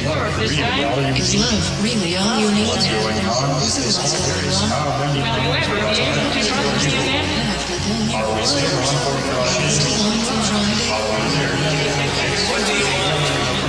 Is love really all you need? What's going on? Is it Well, you ever be able to trust me again? after then? Are we still on for Still on for Friday? Friday?